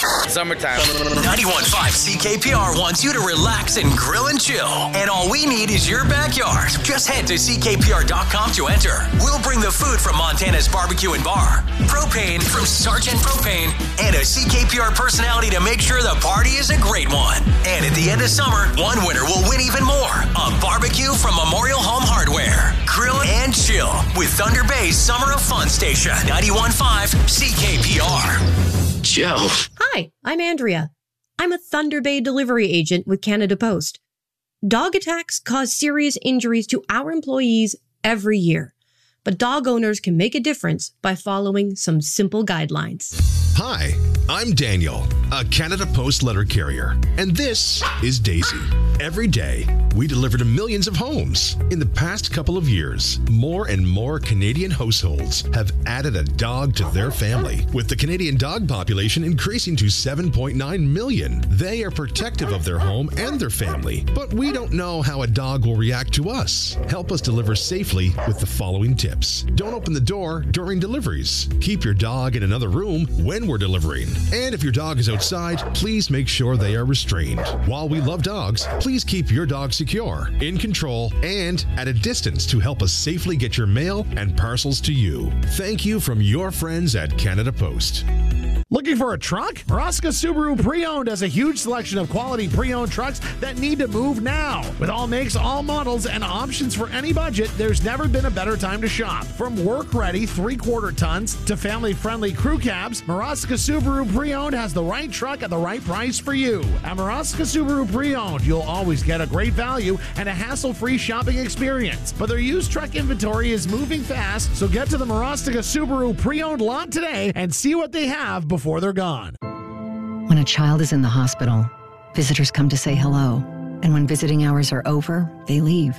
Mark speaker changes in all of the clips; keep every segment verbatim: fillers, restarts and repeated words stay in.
Speaker 1: Summertime.
Speaker 2: ninety-one point five C K P R wants you to relax and grill and chill. And all we need is your backyard. Just head to C K P R dot com to enter. We'll bring the food from Montana's Barbecue and Bar, propane from Sergeant Propane, and a C K P R personality to make sure the party is a great one. And at the end of summer, one winner will win even more. A barbecue from Memorial Home Hardware. Grill and chill with Thunder Bay's Summer of Fun Station. ninety-one point five C K P R. Joe.
Speaker 3: Hi, I'm Andrea. I'm a Thunder Bay delivery agent with Canada Post. Dog attacks cause serious injuries to our employees every year, but dog owners can make a difference by following some simple guidelines.
Speaker 4: Hi, I'm Daniel, a Canada Post letter carrier, and this is Daisy. Every day, we deliver to millions of homes. In the past couple of years, more and more Canadian households have added a dog to their family, with the Canadian dog population increasing to seven point nine million. They are protective of their home and their family, but we don't know how a dog will react to us. Help us deliver safely with the following tips. Don't open the door during deliveries. Keep your dog in another room when we're delivering. And if your dog is outside, please make sure they are restrained. While we love dogs, please keep your dog secure, in control, and at a distance to help us safely get your mail and parcels to you. Thank you from your friends at Canada Post.
Speaker 5: Looking for a truck? Muraska Subaru Pre-Owned has a huge selection of quality pre-owned trucks that need to move now. With all makes, all models, and options for any budget, there's never been a better time to shop. From work-ready three-quarter tons to family-friendly crew cabs, Muraska Subaru Pre-Owned has the right truck at the right price for you. At Muraska Subaru Pre-Owned, you'll always get a great value and a hassle-free shopping experience. But their used truck inventory is moving fast, so get to the Muraska Subaru Pre-Owned lot today and see what they have before before they're gone.
Speaker 6: When a child is in the hospital, visitors come to say hello. And when visiting hours are over, they leave.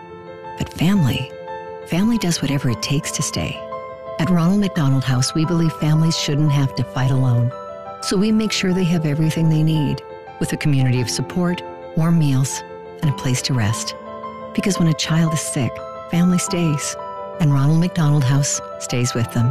Speaker 6: But family, family does whatever it takes to stay. At Ronald McDonald House, we believe families shouldn't have to fight alone. So we make sure they have everything they need, with a community of support, warm meals, and a place to rest. Because when a child is sick, family stays. And Ronald McDonald House stays with them.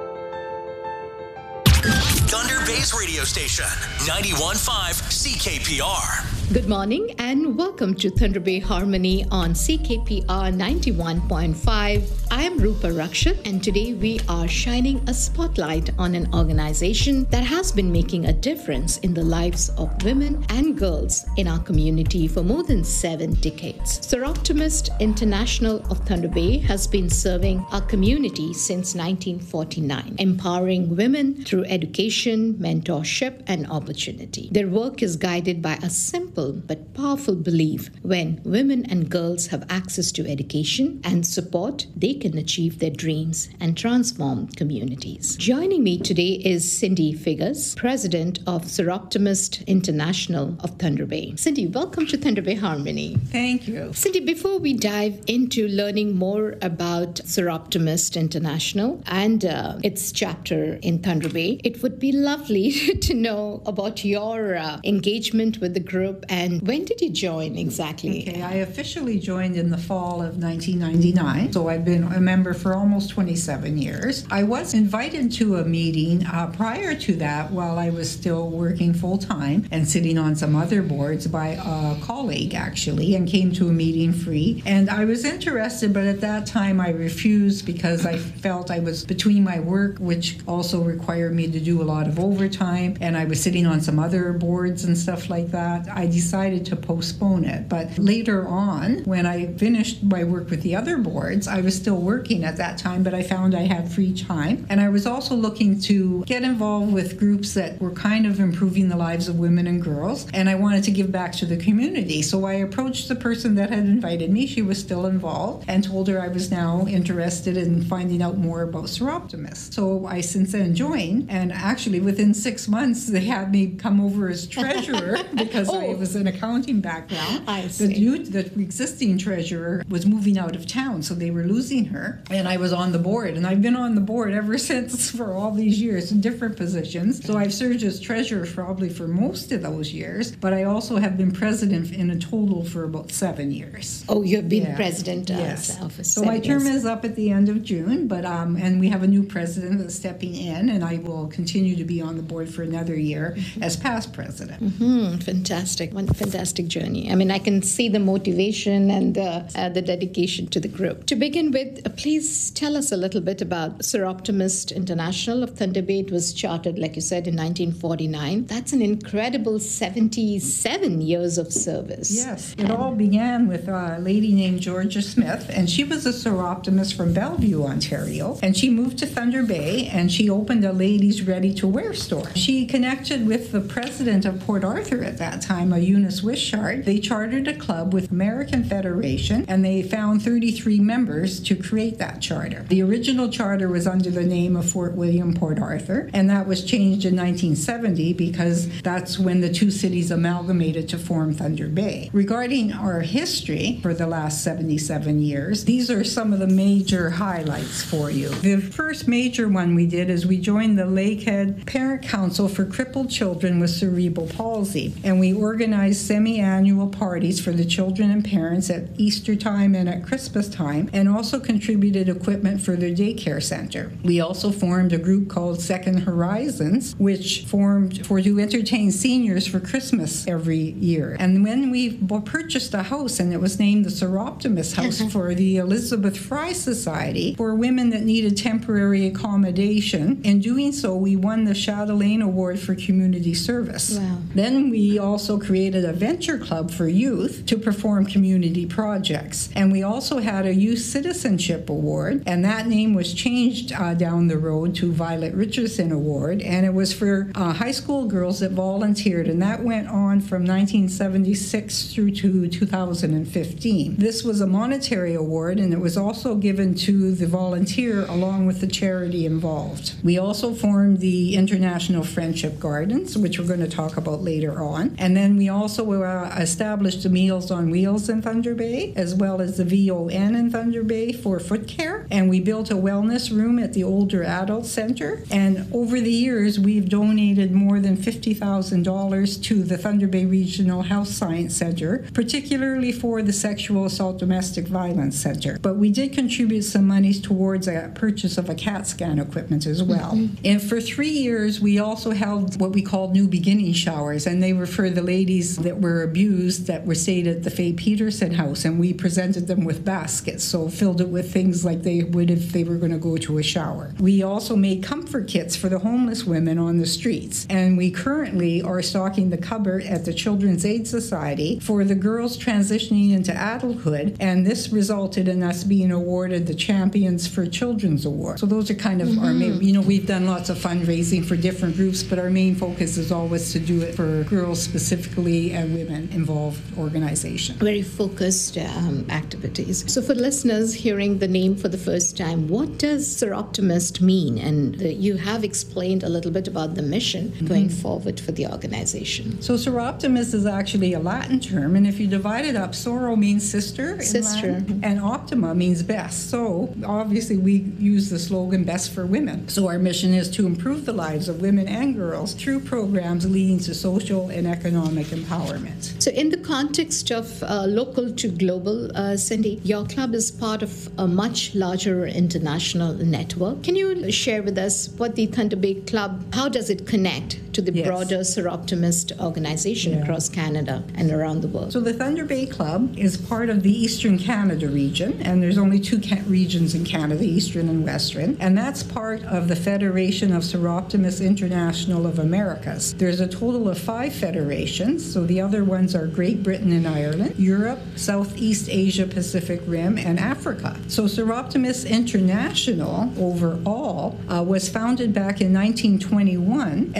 Speaker 2: Thunder Bay's radio station, ninety-one point five C K P R.
Speaker 7: Good morning and welcome to Thunder Bay Harmony on C K P R ninety-one point five. I am Rupa Rakshit and today we are shining a spotlight on an organization that has been making a difference in the lives of women and girls in our community for more than seven decades. Soroptimist International of Thunder Bay has been serving our community since nineteen forty-nine, empowering women through education, mentorship, and opportunity. Their work is guided by a simple but powerful belief: when women and girls have access to education and support, they can achieve their dreams and transform communities. Joining me today is Cindy Figures, President of Soroptimist International of Thunder Bay. Cindy, welcome to Thunder Bay Harmony.
Speaker 8: Thank you.
Speaker 7: Cindy, before we dive into learning more about Soroptimist International and uh, its chapter in Thunder Bay, it would be lovely to know about your uh, engagement with the group. And when did you join exactly?
Speaker 8: Okay, I officially joined in the fall of nineteen ninety-nine, so I've been a member for almost twenty-seven years. I was invited to a meeting uh, prior to that while I was still working full-time and sitting on some other boards by a colleague, actually, and came to a meeting free. And I was interested, but at that time I refused because I felt I was between my work, which also required me to do a lot of overtime, and I was sitting on some other boards and stuff like that. I decided to postpone it. But later on, when I finished my work with the other boards, I was still working at that time, but I found I had free time. And I was also looking to get involved with groups that were kind of improving the lives of women and girls, and I wanted to give back to the community. So I approached the person that had invited me. She was still involved, and told her I was now interested in finding out more about Soroptimist. So I since then joined, and actually within six months they had me come over as treasurer because
Speaker 7: oh.
Speaker 8: I was an accounting background.
Speaker 7: I see.
Speaker 8: The, new, the existing treasurer was moving out of town, so they were losing her. And I was on the board, and I've been on the board ever since for all these years in different positions. So I've served as treasurer probably for most of those years, but I also have been president in a total for about seven years.
Speaker 7: Oh, you've been
Speaker 8: Yeah.
Speaker 7: president uh,
Speaker 8: Yes.
Speaker 7: for
Speaker 8: So my term
Speaker 7: years.
Speaker 8: is up at the end of June, but um, and we have a new president that's stepping in, and I will continue to be on the board for another year
Speaker 7: Mm-hmm.
Speaker 8: as past president.
Speaker 7: Hmm, fantastic. One fantastic journey. I mean, I can see the motivation and the, uh, the dedication to the group. To begin with, uh, please tell us a little bit about Seroptimist International of Thunder Bay. It was chartered, like you said, in nineteen forty-nine. That's an incredible seventy-seven years of service.
Speaker 8: Yes, it all began with a lady named Georgia Smith, and she was a Seroptimist from Bellevue, Ontario, and she moved to Thunder Bay, and she opened a ladies' ready-to-wear store. She connected with the president of Port Arthur at that time, a Eunice Wishart. They chartered a club with American Federation, and they found thirty-three members to create that charter. The original charter was under the name of Fort William Port Arthur, and that was changed in nineteen seventy because that's when the two cities amalgamated to form Thunder Bay. Regarding our history for the last seventy-seven years, these are some of the major highlights for you. The first major one we did is we joined the Lakehead Parent Council for Crippled Children with Cerebral Palsy, and we organized semi-annual parties for the children and parents at Easter time and at Christmas time, and also contributed equipment for their daycare center. We also formed a group called Second Horizons, which formed for to entertain seniors for Christmas every year. And when we purchased a house, and it was named the Seroptimist House for the Elizabeth Fry Society for women that needed temporary accommodation. In doing so, we won the Chatelaine Award for Community Service.
Speaker 7: Wow.
Speaker 8: Then we also created a venture club for youth to perform community projects. And we also had a Youth Citizenship Award, and that name was changed uh, down the road to Violet Richardson Award, and it was for uh, high school girls that volunteered, and that went on from nineteen seventy-six through to two thousand fifteen. This was a monetary award, and it was also given to the volunteer along with the charity involved. We also formed the International Friendship Gardens, which we're going to talk about later on, and then we also uh, established the Meals on Wheels in Thunder Bay, as well as the V O N in Thunder Bay for foot care, and we built a wellness room at the Older Adult Center, and over the years we've donated more than fifty thousand dollars to the Thunder Bay Regional Health Science Center, particularly for the Sexual Assault Domestic Violence Center. But we did contribute some monies towards a purchase of a CAT scan equipment as well. Mm-hmm. And for three years we also held what we called New Beginning Showers, and they were for the ladies that were abused that were stayed at the Faye Peterson House, and we presented them with baskets, so filled it with things like they would if they were going to go to a shower. We also made comfort kits for the homeless women on the streets, and we currently are stocking the cupboard at the Children's Aid Society for the girls transitioning into adulthood, and this resulted in us being awarded the Champions for Children's Award. So those are kind of mm-hmm. our main, you know, we've done lots of fundraising for different groups, but our main focus is always to do it for girls specifically and women involved organizations.
Speaker 7: Very focused um, activities. So for listeners hearing the name for the first time, what does Seroptimist mean? And uh, you have explained a little bit about the mission mm-hmm. going forward for the organization.
Speaker 8: So Seroptimist is actually a Latin term, and if you divide it up, Soro means sister in
Speaker 7: Sister.
Speaker 8: Latin, and Optima means best. So obviously we use the slogan Best for Women. So our mission is to improve the lives of women and girls through programs leading to social and economic empowerment.
Speaker 7: So in the context of uh, local to global, uh, Cindy, your club is part of a much larger international network. Can you share with us what the Thunder Bay Club, how does it connect to the
Speaker 8: yes.
Speaker 7: broader Seroptimist organization
Speaker 8: yeah.
Speaker 7: across Canada and around the world?
Speaker 8: So the Thunder Bay Club is part of the Eastern Canada region, and there's only two ca- regions in Canada, Eastern and Western, and that's part of the Federation of Seroptimist International of Americas. There's a total of five federations, so the other ones are Great Britain and Ireland, Europe, Southeast Asia Pacific Rim, and Africa. So Seroptimist International overall uh, was founded back in nineteen twenty-one and has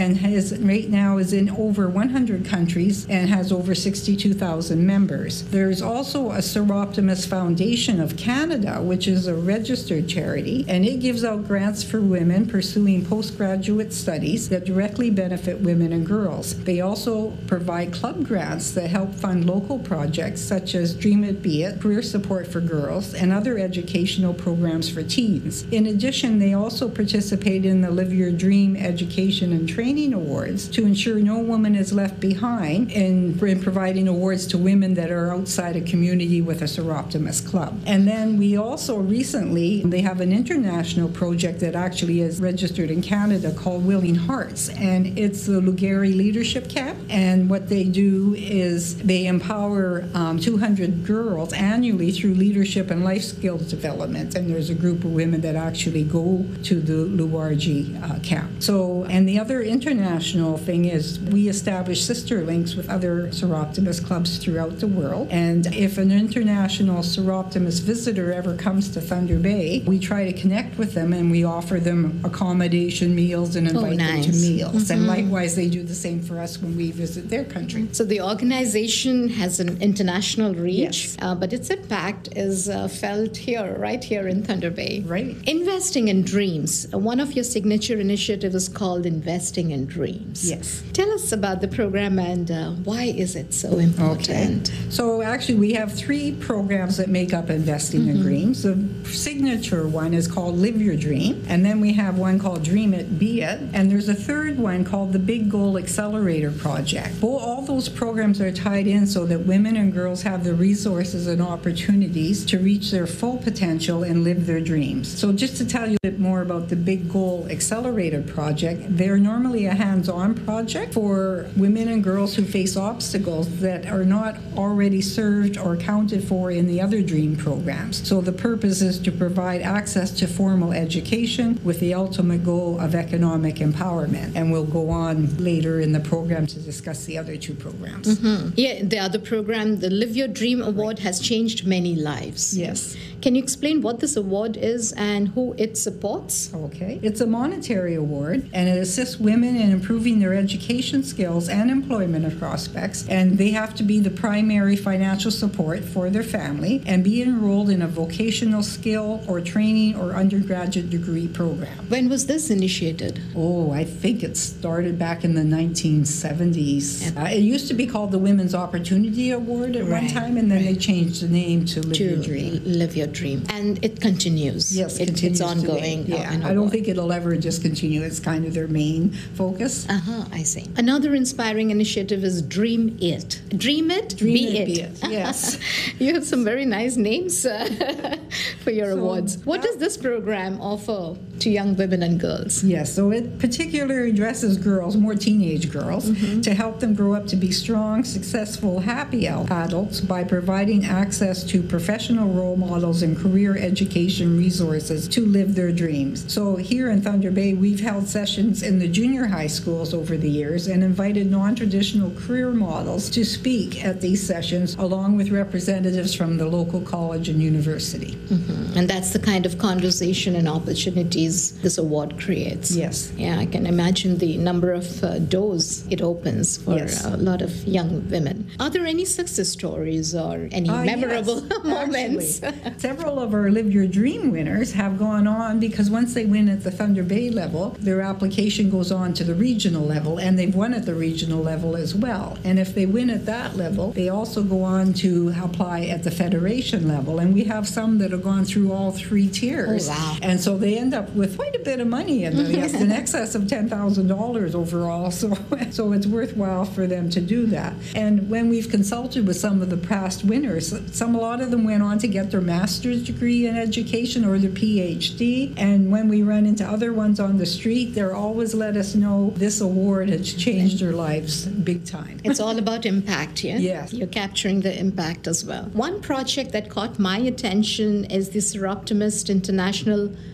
Speaker 8: is right now is in over one hundred countries and has over sixty-two thousand members. There's also a Seroptimus Foundation of Canada, which is a registered charity, and it gives out grants for women pursuing postgraduate studies that directly benefit women and girls. They also provide club grants that help fund local projects such as Dream It Be It, career support for girls, and other educational programs for teens. In addition, they also participate in the Live Your Dream Education and Training Awards to ensure no woman is left behind in, in providing awards to women that are outside a community with a Seroptimus club. And then we also recently, they have an international project that actually is registered in Canada called Willing Hearts, and it's the Lugari Leadership Camp. And what they do is they empower um, two hundred girls annually through leadership and life skills development. And there's a group of women that actually go to the Luarji uh, camp. So, and the other international thing is we establish sister links with other Seroptimus clubs throughout the world. And if an international Seroptimus visitor ever comes to Thunder Bay, we try to connect with them and we offer them accommodation, meals, and invite
Speaker 7: oh, nice.
Speaker 8: them to meals.
Speaker 7: Mm-hmm.
Speaker 8: And likewise, they do the same for us when we visit their country.
Speaker 7: So the organization has an international reach,
Speaker 8: yes.
Speaker 7: uh, but its impact is uh, felt here, right here in Thunder Bay.
Speaker 8: Right.
Speaker 7: Investing in Dreams. One of your signature initiatives is called Investing in Dreams.
Speaker 8: Yes.
Speaker 7: Tell us about the program and uh, why is it so important?
Speaker 8: Okay. So actually, we have three programs that make up Investing mm-hmm. in Dreams. The signature one is called Live Your Dream, and then we have one called Dream It Be It, and there's a third one called the Big Goal Accelerator Project. Well, all those programs are tied in so that women and girls have the resources and opportunities to reach their full potential and live their dreams. So just to tell you a bit more about the Big Goal Accelerator Project, they're normally a hands-on project for women and girls who face obstacles that are not already served or accounted for in the other DREAM programs. So the purpose is to provide access to formal education with the ultimate goal of economic empowerment. And we'll go on later in the program to discuss the other two programs.
Speaker 7: Mm-hmm. Yeah, the other program, the Live Your Dream Award, has changed many lives.
Speaker 8: Yes.
Speaker 7: Can you explain what this award is and who it supports?
Speaker 8: Okay. It's a monetary award, and it assists women in improving their education skills and employment prospects, and they have to be the primary financial support for their family and be enrolled in a vocational skill or training or undergraduate degree program.
Speaker 7: When was this initiated?
Speaker 8: Oh, I think it started back in the nineteen seventies. Uh, it used to be called the Women's Opportunity Award at
Speaker 7: right,
Speaker 8: one time, and then
Speaker 7: right.
Speaker 8: they changed the name to Live
Speaker 7: to
Speaker 8: Your Dream.
Speaker 7: Live Your Dream. And it continues.
Speaker 8: Yes,
Speaker 7: it,
Speaker 8: continues
Speaker 7: it's ongoing.
Speaker 8: Today. Yeah,
Speaker 7: uh,
Speaker 8: I don't think it'll ever discontinue. It's kind of their main focus.
Speaker 7: Uh-huh, I see. Another inspiring initiative is Dream It. Dream It,
Speaker 8: Dream
Speaker 7: Be
Speaker 8: It,
Speaker 7: It.
Speaker 8: Be It. Yes.
Speaker 7: You have some very nice names uh, for your
Speaker 8: So
Speaker 7: awards. What
Speaker 8: that-
Speaker 7: does this program offer to young women and girls?
Speaker 8: Yes, so it particularly addresses girls, more teenage girls, mm-hmm. to help them grow up to be strong, successful, happy adults by providing access to professional role models and career education resources to live their dreams. So here in Thunder Bay, we've held sessions in the junior high schools over the years and invited non-traditional career models to speak at these sessions along with representatives from the local college and university.
Speaker 7: Mm-hmm. And that's the kind of conversation and opportunities this award creates.
Speaker 8: Yes.
Speaker 7: Yeah, I can imagine the number of uh, doors it opens for
Speaker 8: Yes.
Speaker 7: a lot of young women. Are there any success stories or any
Speaker 8: Uh,
Speaker 7: memorable
Speaker 8: yes,
Speaker 7: moments?
Speaker 8: actually. Several of our Live Your Dream winners have gone on because once they win at the Thunder Bay level, their application goes on to the regional level, and they've won at the regional level as well. And if they win at that level, they also go on to apply at the federation level. And we have some that have gone through all three tiers.
Speaker 7: Oh, wow.
Speaker 8: And so they end up with quite a bit of money in, yes, in excess of ten thousand dollars overall. So, so it's worthwhile for them to do that. And when we've consulted with some of the past winners, some a lot of them went on to get their master's degree in education or their P H D. And when we run into other ones on the street, they're always let us know this award has changed their lives big time.
Speaker 7: It's all about impact, yeah?
Speaker 8: Yes.
Speaker 7: You're capturing the impact as well. One project that caught my attention is the Seroptimist International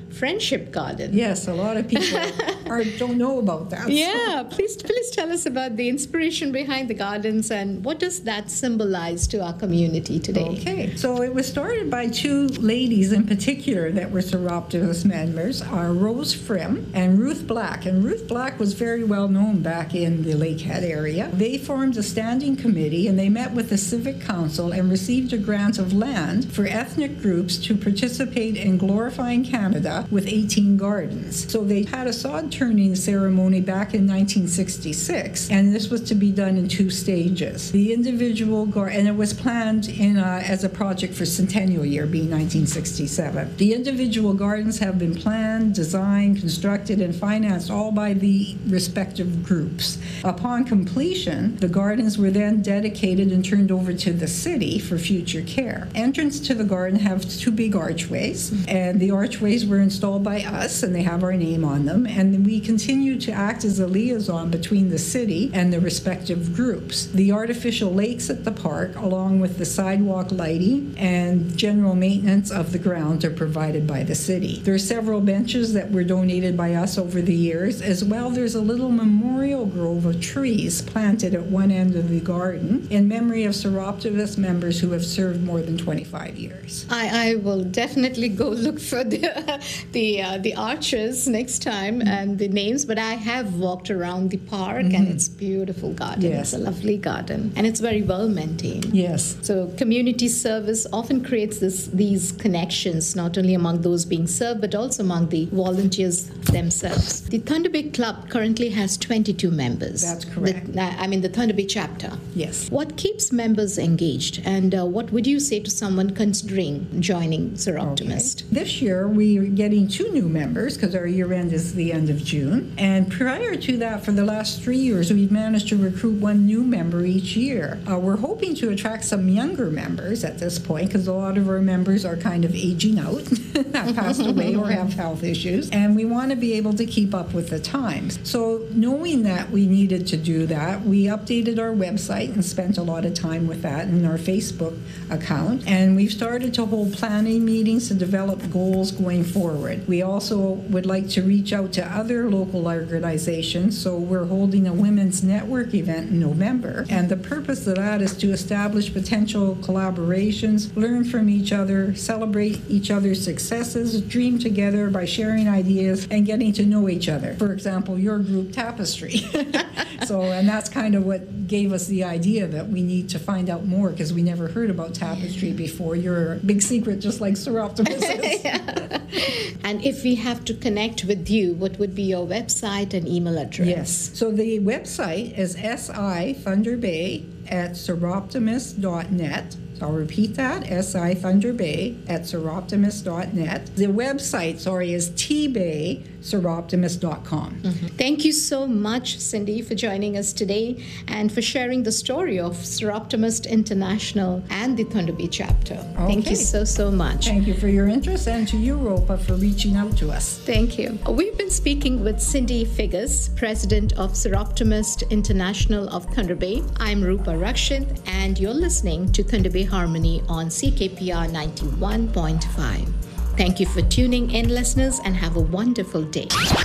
Speaker 7: Friendship Garden.
Speaker 8: Yes, a lot of people are, don't know about that.
Speaker 7: Yeah, please, please tell us about the inspiration behind the gardens and what does that symbolize to our community today?
Speaker 8: Okay, so it was started by two ladies in particular that were Soroptimist members, are Rose Frim and Ruth Black. And Ruth Black was very well known back in the Lakehead area. They formed a standing committee and they met with the Civic Council and received a grant of land for ethnic groups to participate in glorifying Canada with eighteen gardens. So they had a sod turning ceremony back in nineteen sixty-six, and this was to be done in two stages. The individual gar- and it was planned in a, as a project for centennial year, being nineteen sixty-seven. The individual gardens have been planned, designed, constructed, and financed all by the respective groups. Upon completion, the gardens were then dedicated and turned over to the city for future care. Entrance to the garden have two big archways, and the archways were installed by us, and they have our name on them, and we continue to act as a liaison between the city and the respective groups. The artificial lakes at the park, along with the sidewalk lighting and general maintenance of the grounds, are provided by the city. There are several benches that were donated by us over the years. As well, there's a little memorial grove of trees planted at one end of the garden in memory of Soroptimist members who have served more than twenty-five years.
Speaker 7: I, I will definitely go look for the the uh, the arches next time mm-hmm. and the names, but I have walked around the park mm-hmm. and it's a beautiful garden.
Speaker 8: Yes.
Speaker 7: It's a lovely garden and it's very well maintained.
Speaker 8: Yes.
Speaker 7: So community service often creates this these connections, not only among those being served, but also among the volunteers themselves. The Thunder Bay Club currently has twenty-two members.
Speaker 8: That's correct.
Speaker 7: The, I mean, the Thunder Bay chapter.
Speaker 8: Yes.
Speaker 7: What keeps members engaged, and uh, what would you say to someone considering joining Soroptimist?
Speaker 8: Okay. This year, we're getting two new members because our year end is the end of June. And prior to that, for the last three years, we've managed to recruit one new member each year. Uh, we're hoping to attract some younger members at this point because a lot of our members are kind of aging out, have passed away or have health issues, and we want to be able to keep up with the times. So knowing that we needed to do that, we updated our website and spent a lot of time with that in our Facebook account, and we've started to hold planning meetings to develop goals going forward. We also would like to reach out to other local organizations, so we're holding a women's network event in November, and the purpose of that is to establish potential collaborations, learn from each other, celebrate each other's successes, dream together by sharing ideas and getting to know each other. For example, your group, Tapestry. So, and that's kind of what gave us the idea that we need to find out more because we never heard about Tapestry before. You're a big secret, just like Soroptimist is.
Speaker 7: Yeah. And if we have to connect with you, what would be your website and email address?
Speaker 8: Yes. So the website is S I Thunder Bay at soroptimist dot net. So I'll repeat that, S I Thunder Bay at soroptimist dot net. The website, sorry, is t bay soroptimist dot com.
Speaker 7: Mm-hmm. Thank you so much, Cindy, for joining us today and for sharing the story of Soroptimist International and the Thunder Bay chapter. Okay. Thank you so, so much.
Speaker 8: Thank you for your interest, and to you, Ropa, for reaching out to us.
Speaker 7: Thank you. We've been speaking with Cindy Figgis, President of Soroptimist International of Thunder Bay. I'm Rupa Rakshit, and you're listening to Thunder Bay Harmony on C K P R ninety-one point five. Thank you for tuning in, listeners, and have a wonderful day.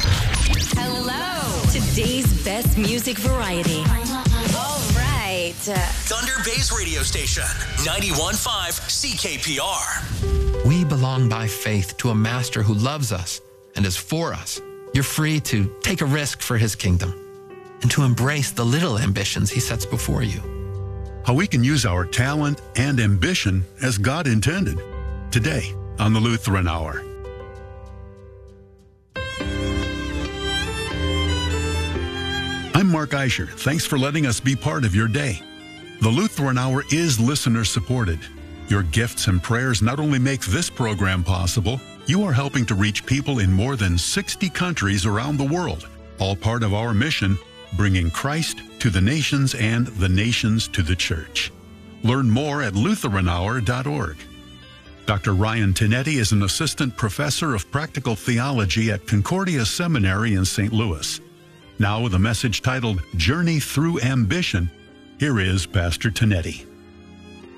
Speaker 1: Hello. Today's best music variety. All right.
Speaker 2: Thunder Bay's radio station, ninety-one point five C K P R.
Speaker 9: We belong by faith to a master who loves us and is for us. You're free to take a risk for his kingdom and to embrace the little ambitions he sets before you.
Speaker 10: How we can use our talent and ambition as God intended. Today on the Lutheran Hour. I'm Mark Eicher. Thanks for letting us be part of your day. The Lutheran Hour is listener supported. Your gifts and prayers not only make this program possible, you are helping to reach people in more than sixty countries around the world, all part of our mission, bringing Christ to the nations and the nations to the church. Learn more at lutheran hour dot org. Doctor Ryan Tinetti is an assistant professor of practical theology at Concordia Seminary in Saint Louis. Now with a message titled Journey Through Ambition, here is Pastor Tinetti.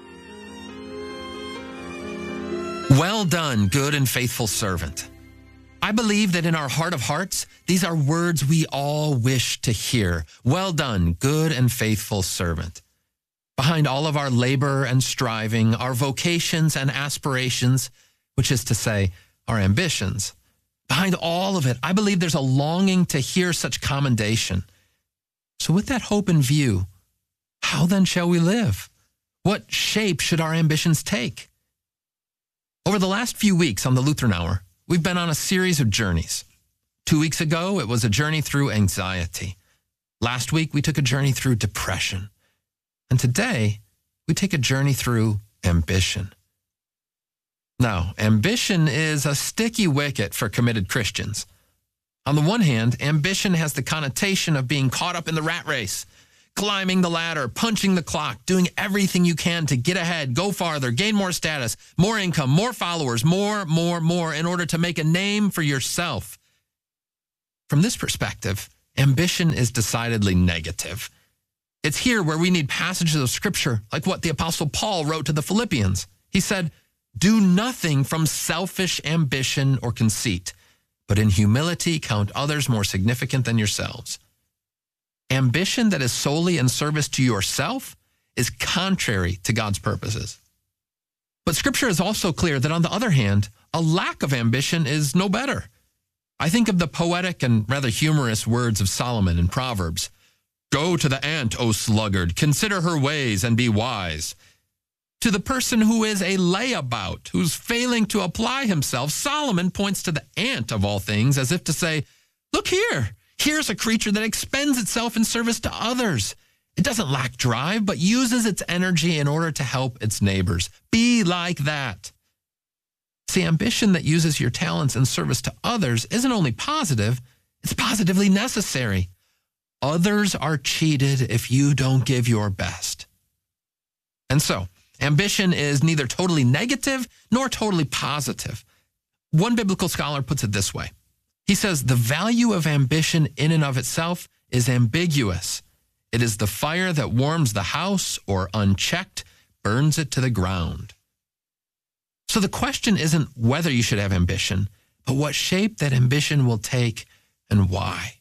Speaker 9: Well done, good and faithful servant. I believe that in our heart of hearts, these are words we all wish to hear. Well done, good and faithful servant. Behind all of our labor and striving, our vocations and aspirations, which is to say, our ambitions, behind all of it, I believe there's a longing to hear such commendation. So with that hope in view, how then shall we live? What shape should our ambitions take? Over the last few weeks on the Lutheran Hour, we've been on a series of journeys. Two weeks ago, it was a journey through anxiety. Last week, we took a journey through depression. And today, we take a journey through ambition. Now, ambition is a sticky wicket for committed Christians. On the one hand, ambition has the connotation of being caught up in the rat race, climbing the ladder, punching the clock, doing everything you can to get ahead, go farther, gain more status, more income, more followers, more, more, more, in order to make a name for yourself. From this perspective, ambition is decidedly negative. It's here where we need passages of Scripture like what the Apostle Paul wrote to the Philippians. He said, "Do nothing from selfish ambition or conceit, but in humility count others more significant than yourselves." Ambition that is solely in service to yourself is contrary to God's purposes. But Scripture is also clear that, on the other hand, a lack of ambition is no better. I think of the poetic and rather humorous words of Solomon in Proverbs. "Go to the ant, O sluggard, consider her ways and be wise." To the person who is a layabout, who's failing to apply himself, Solomon points to the ant of all things as if to say, look here, here's a creature that expends itself in service to others. It doesn't lack drive, but uses its energy in order to help its neighbors. Be like that. See, ambition that uses your talents in service to others isn't only positive, it's positively necessary. Others are cheated if you don't give your best. And so, ambition is neither totally negative nor totally positive. One biblical scholar puts it this way. He says, the value of ambition in and of itself is ambiguous. It is the fire that warms the house or, unchecked, burns it to the ground. So the question isn't whether you should have ambition, but what shape that ambition will take and why.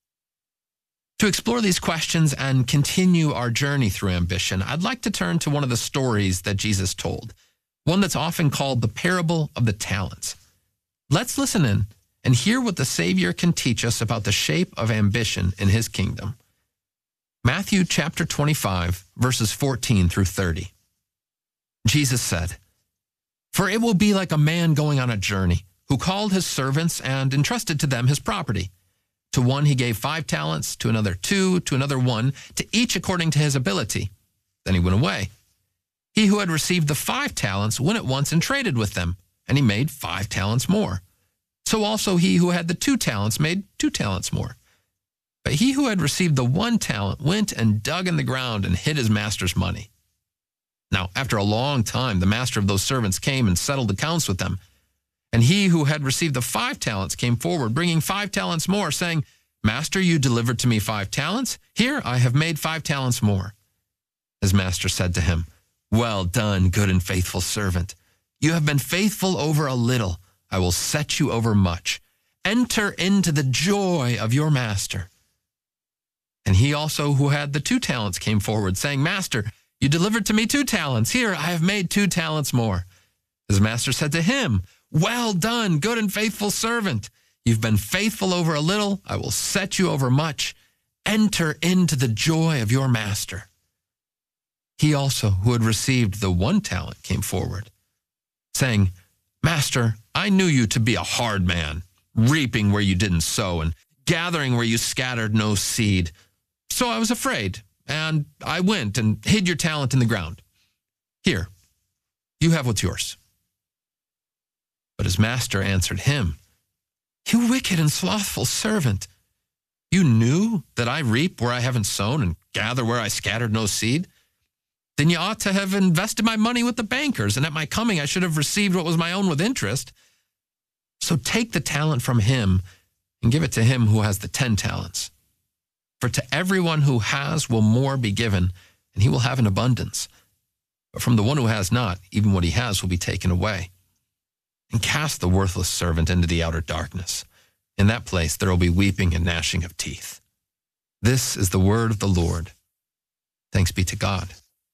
Speaker 9: To explore these questions and continue our journey through ambition, I'd like to turn to one of the stories that Jesus told, one that's often called the parable of the talents. Let's listen in and hear what the Savior can teach us about the shape of ambition in his kingdom. Matthew chapter twenty-five, verses fourteen through thirty. Jesus said, "For it will be like a man going on a journey, who called his servants and entrusted to them his property. To one he gave five talents, to another two, to another one, to each according to his ability. Then he went away. He who had received the five talents went at once and traded with them, and he made five talents more. So also he who had the two talents made two talents more. But he who had received the one talent went and dug in the ground and hid his master's money. Now, after a long time, the master of those servants came and settled accounts with them. And he who had received the five talents came forward, bringing five talents more, saying, 'Master, you delivered to me five talents. Here I have made five talents more.' His master said to him, 'Well done, good and faithful servant. You have been faithful over a little. I will set you over much. Enter into the joy of your master.' And he also who had the two talents came forward, saying, 'Master, you delivered to me two talents. Here I have made two talents more.' His master said to him, 'Well done, good and faithful servant. You've been faithful over a little. I will set you over much. Enter into the joy of your master.' He also who had received the one talent came forward, saying, 'Master, I knew you to be a hard man, reaping where you didn't sow and gathering where you scattered no seed. So I was afraid, and I went and hid your talent in the ground. Here, you have what's yours.' But his master answered him, 'You wicked and slothful servant. You knew that I reap where I haven't sown and gather where I scattered no seed? Then you ought to have invested my money with the bankers, and at my coming I should have received what was my own with interest. So take the talent from him and give it to him who has the ten talents. For to everyone who has will more be given, and he will have an abundance. But from the one who has not, even what he has will be taken away. and cast the worthless servant into the outer darkness. In that place there will be weeping and gnashing of teeth. This is the word of the Lord. Thanks be to God.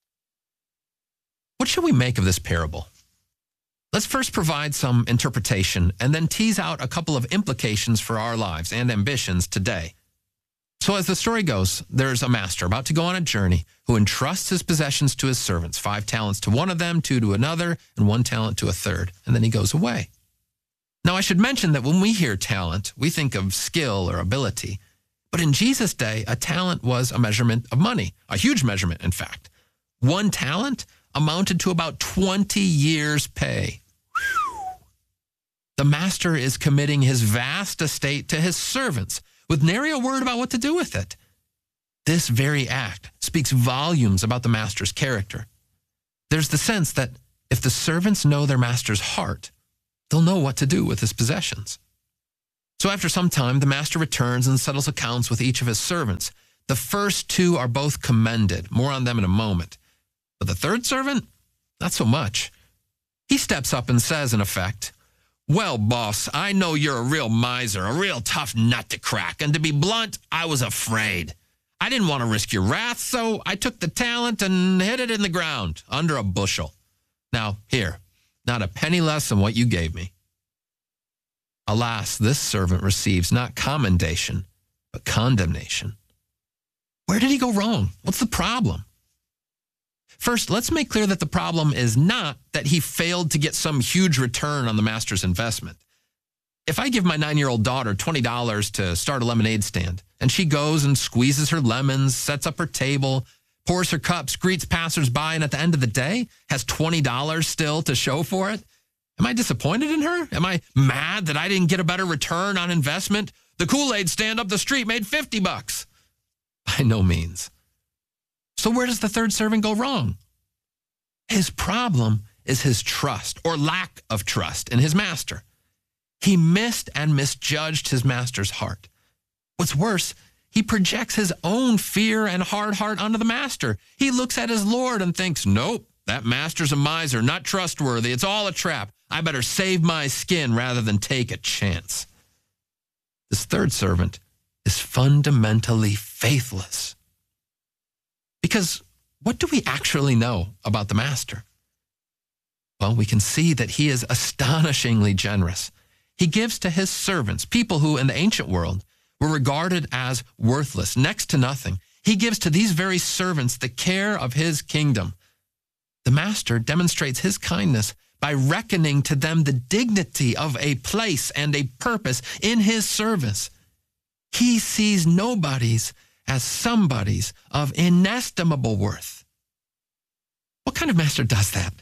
Speaker 9: What should we make of this parable? Let's first provide some interpretation and then tease out a couple of implications for our lives and ambitions today. So as the story goes, there's a master about to go on a journey who entrusts his possessions to his servants, five talents to one of them, two to another, and one talent to a third. And then he goes away. Now, I should mention that when we hear talent, we think of skill or ability. But in Jesus' day, a talent was a measurement of money, a huge measurement, in fact. One talent amounted to about twenty years' pay. Whew. The master is committing his vast estate to his servants, with nary a word about what to do with it. This very act speaks volumes about the master's character. There's the sense that if the servants know their master's heart, they'll know what to do with his possessions. So after some time, the master returns and settles accounts with each of his servants. The first two are both commended. More on them in a moment. But the third servant, not so much. He steps up and says, in effect, "Well, boss, I know you're a real miser, a real tough nut to crack. And to be blunt, I was afraid. I didn't want to risk your wrath, so I took the talent and hid it in the ground under a bushel. Now, here, not a penny less than what you gave me." Alas, this servant receives not commendation, but condemnation. Where did he go wrong? What's the problem? First, let's make clear that the problem is not that he failed to get some huge return on the master's investment. If I give my nine-year-old daughter twenty dollars to start a lemonade stand, and she goes and squeezes her lemons, sets up her table, pours her cups, greets passersby, and at the end of the day has twenty dollars still to show for it, am I disappointed in her? Am I mad that I didn't get a better return on investment? The Kool-Aid stand up the street made fifty bucks. By no means. So where does the third servant go wrong? His problem is his trust or lack of trust in his master. He missed and misjudged his master's heart. What's worse, he projects his own fear and hard heart onto the master. He looks at his Lord and thinks, nope, that master's a miser, not trustworthy. It's all a trap. I better save my skin rather than take a chance. This third servant is fundamentally faithless. Because what do we actually know about the master? Well, we can see that he is astonishingly generous. He gives to his servants, people who in the ancient world were regarded as worthless, next to nothing. He gives to these very servants the care of his kingdom. The master demonstrates his kindness by reckoning to them the dignity of a place and a purpose in his service. He sees nobodies as somebodies of inestimable worth. What kind of master does that?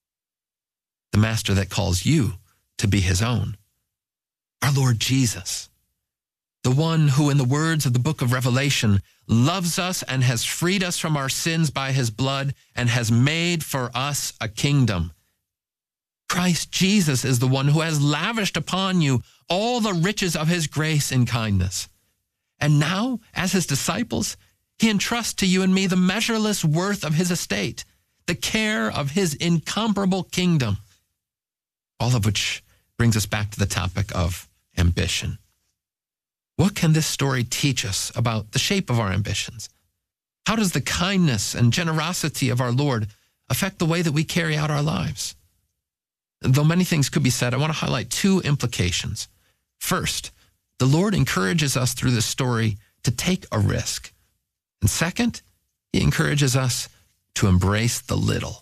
Speaker 9: The master that calls you to be his own. Our Lord Jesus, the one who in the words of the book of Revelation loves us and has freed us from our sins by his blood and has made for us a kingdom. Christ Jesus is the one who has lavished upon you all the riches of his grace and kindness. And now, as his disciples, he entrusts to you and me the measureless worth of his estate, the care of his incomparable kingdom. All of which brings us back to the topic of ambition. What can this story teach us about the shape of our ambitions? How does the kindness and generosity of our Lord affect the way that we carry out our lives? Though many things could be said, I want to highlight two implications. First, the Lord encourages us through this story to take a risk. And second, he encourages us to embrace the little.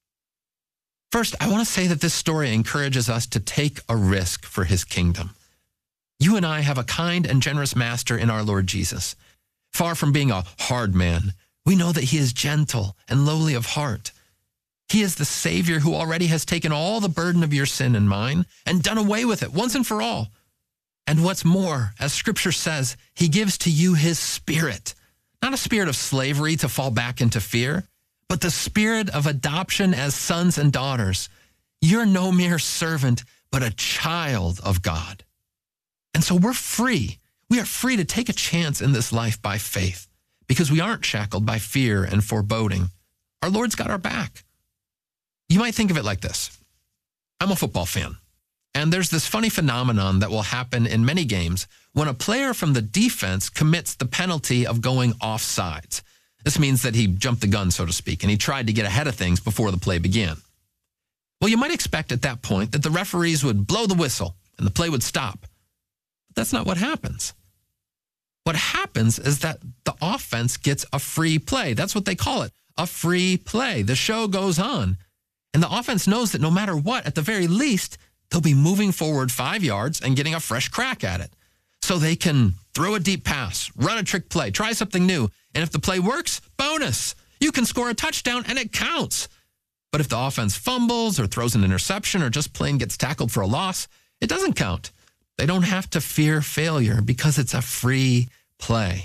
Speaker 9: First, I want to say that this story encourages us to take a risk for his kingdom. You and I have a kind and generous master in our Lord Jesus. Far from being a hard man, we know that he is gentle and lowly of heart. He is the Savior who already has taken all the burden of your sin and mine and done away with it once and for all. And what's more, as Scripture says, he gives to you his Spirit, not a spirit of slavery to fall back into fear, but the spirit of adoption as sons and daughters. You're no mere servant, but a child of God. And so we're free. We are free to take a chance in this life by faith because we aren't shackled by fear and foreboding. Our Lord's got our back. You might think of it like this. I'm a football fan. And there's this funny phenomenon that will happen in many games when a player from the defense commits the penalty of going offsides. This means that he jumped the gun, so to speak, and he tried to get ahead of things before the play began. Well, you might expect at that point that the referees would blow the whistle and the play would stop. But that's not what happens. What happens is that the offense gets a free play. That's what they call it, a free play. The show goes on. And the offense knows that no matter what, at the very least, they'll be moving forward five yards and getting a fresh crack at it. So they can throw a deep pass, run a trick play, try something new. And if the play works, bonus. You can score a touchdown and it counts. But if the offense fumbles or throws an interception or just plain gets tackled for a loss, it doesn't count. They don't have to fear failure because it's a free play.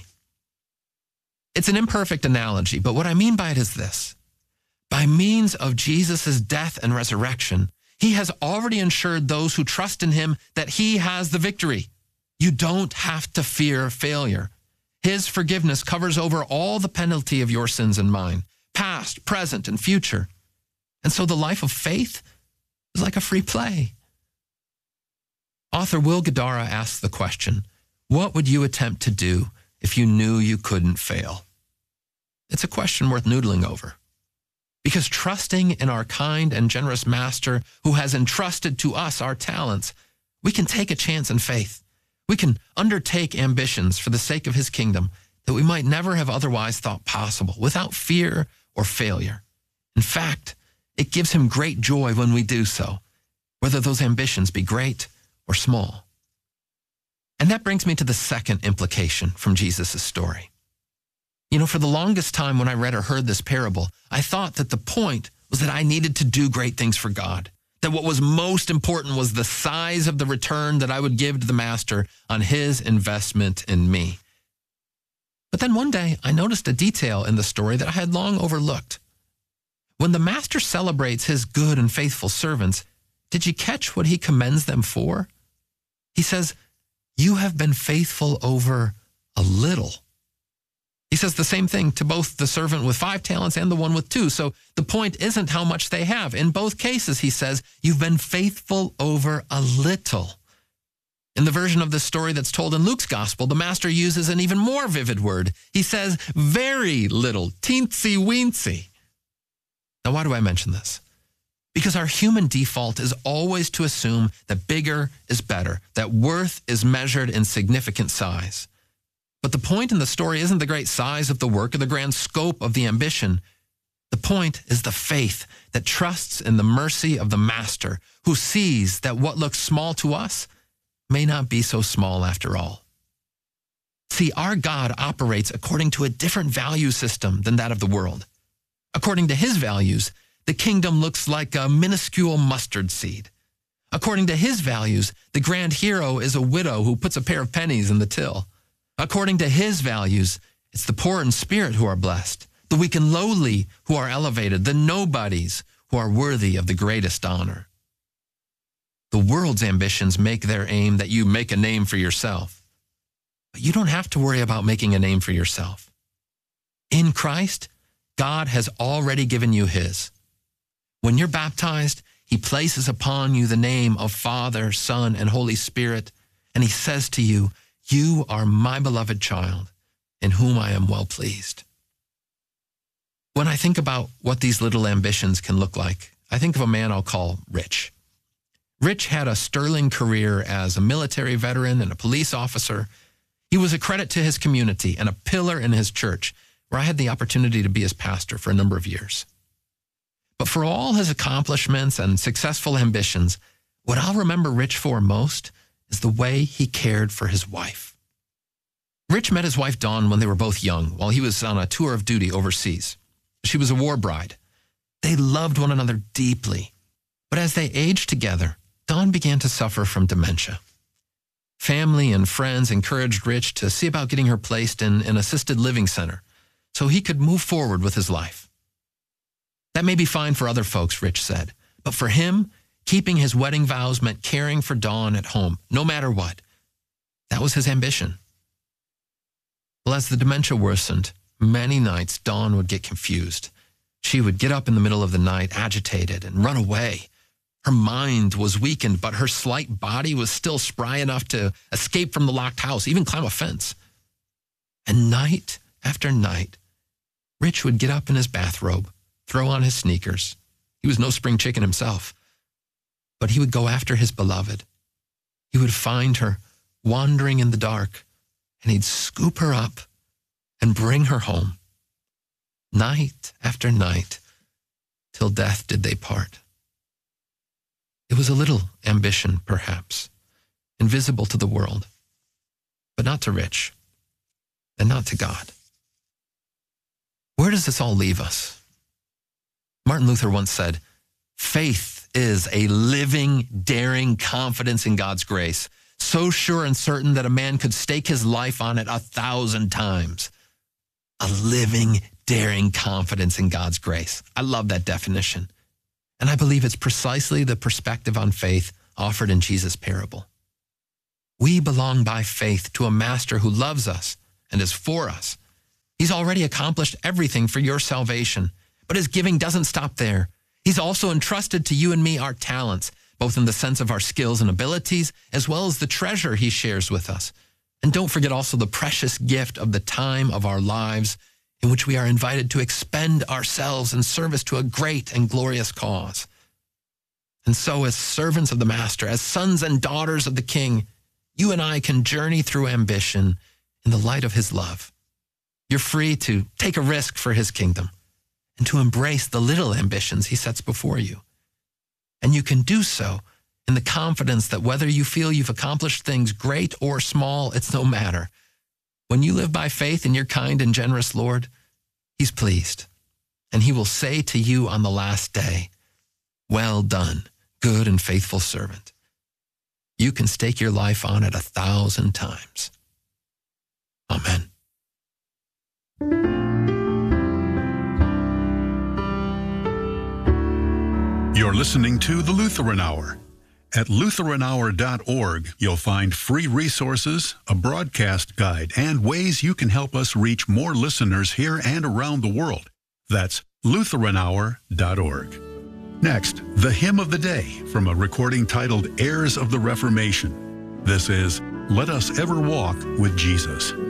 Speaker 9: It's an imperfect analogy, but what I mean by it is this. By means of Jesus' death and resurrection, he has already ensured those who trust in him that he has the victory. You don't have to fear failure. His forgiveness covers over all the penalty of your sins and mine, past, present, and future. And so the life of faith is like a free play. Author Will Guidara asks the question, what would you attempt to do if you knew you couldn't fail? It's a question worth noodling over. Because trusting in our kind and generous master who has entrusted to us our talents, we can take a chance in faith. We can undertake ambitions for the sake of his kingdom that we might never have otherwise thought possible without fear or failure. In fact, it gives him great joy when we do so, whether those ambitions be great or small. And that brings me to the second implication from Jesus' story. You know, for the longest time when I read or heard this parable, I thought that the point was that I needed to do great things for God, that what was most important was the size of the return that I would give to the master on his investment in me. But then one day I noticed a detail in the story that I had long overlooked. When the master celebrates his good and faithful servants, did you catch what he commends them for? He says, "You have been faithful over a little." He says the same thing to both the servant with five talents and the one with two. So the point isn't how much they have. In both cases, he says, you've been faithful over a little. In the version of this story that's told in Luke's gospel, the master uses an even more vivid word. He says, very little, teensy weensy. Now, why do I mention this? Because our human default is always to assume that bigger is better, that worth is measured in significant size. But the point in the story isn't the great size of the work or the grand scope of the ambition. The point is the faith that trusts in the mercy of the master, who sees that what looks small to us may not be so small after all. See, our God operates according to a different value system than that of the world. According to his values, the kingdom looks like a minuscule mustard seed. According to his values, the grand hero is a widow who puts a pair of pennies in the till. According to his values, it's the poor in spirit who are blessed, the weak and lowly who are elevated, the nobodies who are worthy of the greatest honor. The world's ambitions make their aim that you make a name for yourself. But you don't have to worry about making a name for yourself. In Christ, God has already given you his. When you're baptized, he places upon you the name of Father, Son, and Holy Spirit, and he says to you, you are my beloved child, in whom I am well pleased. When I think about what these little ambitions can look like, I think of a man I'll call Rich. Rich had a sterling career as a military veteran and a police officer. He was a credit to his community and a pillar in his church, where I had the opportunity to be his pastor for a number of years. But for all his accomplishments and successful ambitions, what I'll remember Rich for most is the way he cared for his wife. Rich met his wife Dawn when they were both young, while he was on a tour of duty overseas. She was a war bride. They loved one another deeply. But as they aged together, Dawn began to suffer from dementia. Family and friends encouraged Rich to see about getting her placed in an assisted living center so he could move forward with his life. That may be fine for other folks, Rich said, but for him, keeping his wedding vows meant caring for Dawn at home, no matter what. That was his ambition. Well, as the dementia worsened, many nights Dawn would get confused. She would get up in the middle of the night, agitated, and run away. Her mind was weakened, but her slight body was still spry enough to escape from the locked house, even climb a fence. And night after night, Rich would get up in his bathrobe, throw on his sneakers. He was no spring chicken himself, but he would go after his beloved. He would find her wandering in the dark, and he'd scoop her up and bring her home. Night after night, till death did they part. It was a little ambition, perhaps, invisible to the world, but not to Rich, and not to God. Where does this all leave us? Martin Luther once said, "Faith is a living, daring confidence in God's grace, so sure and certain that a man could stake his life on it a thousand times." A living, daring confidence in God's grace. I love that definition. And I believe it's precisely the perspective on faith offered in Jesus' parable. We belong by faith to a master who loves us and is for us. He's already accomplished everything for your salvation, but his giving doesn't stop there. He's also entrusted to you and me our talents, both in the sense of our skills and abilities, as well as the treasure he shares with us. And don't forget also the precious gift of the time of our lives, in which we are invited to expend ourselves in service to a great and glorious cause. And so, as servants of the Master, as sons and daughters of the King, you and I can journey through ambition in the light of his love. You're free to take a risk for his kingdom and to embrace the little ambitions he sets before you. And you can do so in the confidence that whether you feel you've accomplished things great or small, it's no matter. When you live by faith in your kind and generous Lord, he's pleased, and he will say to you on the last day, "Well done, good and faithful servant." You can stake your life on it a thousand times. Amen.
Speaker 10: You're listening to the Lutheran Hour. At Lutheran Hour dot org, you'll find free resources, a broadcast guide, and ways you can help us reach more listeners here and around the world. That's Lutheran Hour dot org. Next, the hymn of the day from a recording titled Heirs of the Reformation. This is Let Us Ever Walk with Jesus.